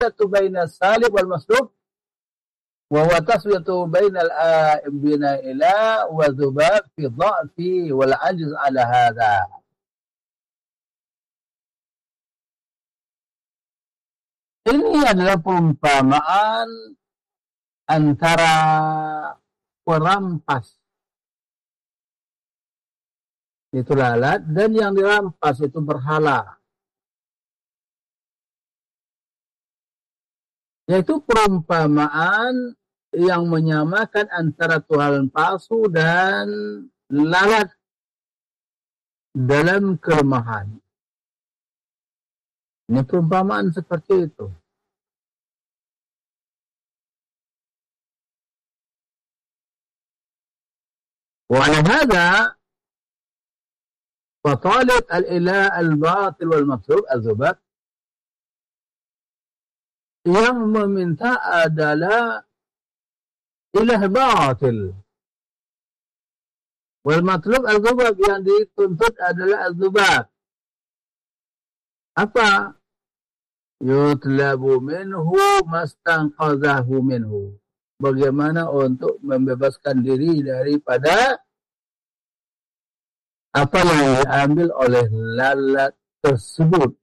taswiyatu baina salib wal maslub wa huwa taswiyatu baina al-bina'ila wa dhubab fi dha'fi wal ajz ala hadha. Ini adalah perumpamaan antara perampas itu lalat dan yang dirampas itu berhala. Yaitu perumpamaan yang menyamakan antara Tuhan palsu dan lalat dalam kelemahan. Ini perumpamaan seperti itu. وعلى هذا فطالب الإله الباطل والمكذوب الذباب yang meminta adalah ilah batil. Wal matlub al-dhubab yang dituntut adalah al-dhubab. Apa? Yutlabu minhu mastanqadhahu minhu. Bagaimana untuk membebaskan diri daripada apa yang diambil oleh lalat tersebut.